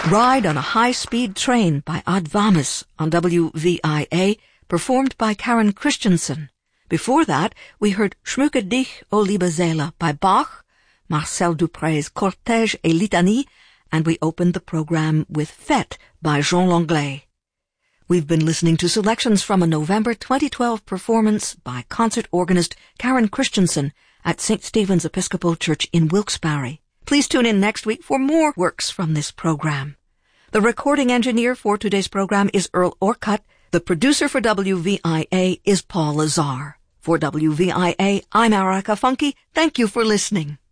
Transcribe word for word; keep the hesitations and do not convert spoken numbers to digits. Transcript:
Ride on a High-Speed Train by Advamis on W V I A, performed by Karen Christensen. Before that, we heard Schmücke dich, O liebe Seele by Bach, Marcel Dupre's Cortège et Litanie, and we opened the program with Fête by Jean Langlais. We've been listening to selections from a November twenty twelve performance by concert organist Karen Christensen at Saint Stephen's Episcopal Church in Wilkes-Barre. Please tune in next week for more works from this program. The recording engineer for today's program is Earl Orcutt. The producer for W V I A is Paul Lazar. For W V I A, I'm Erica Funke. Thank you for listening.